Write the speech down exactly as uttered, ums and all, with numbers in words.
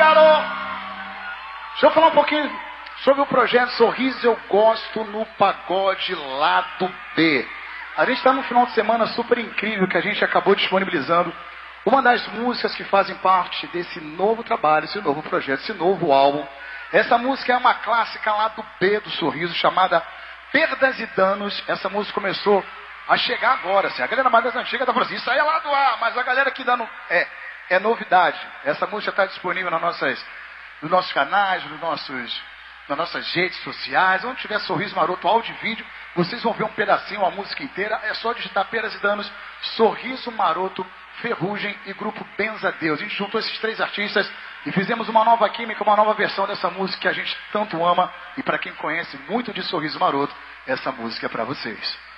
garoto! Deixa eu falar um pouquinho sobre o projeto Sorriso Eu Gosto no Pagode Lado B. A gente está num final de semana super incrível que a gente acabou disponibilizando uma das músicas que fazem parte desse novo trabalho, esse novo projeto, esse novo álbum. Essa música é uma clássica lá do B do Sorriso, chamada Perdas e Danos. Essa música começou a chegar agora, assim. A galera mais das antigas está falando assim, isso aí é lá do ar, mas a galera que dá no... É, é novidade. Essa música está disponível nas nossas, nos nossos canais, nos nossos, nas nossas redes sociais. Onde tiver Sorriso Maroto, áudio e vídeo, vocês vão ver um pedacinho, a música inteira. É só digitar Perdas e Danos, Sorriso Maroto, Ferrugem e Grupo Benza Deus. A gente juntou esses três artistas e fizemos uma nova química, uma nova versão dessa música que a gente tanto ama. E para quem conhece muito de Sorriso Maroto, essa música é para vocês.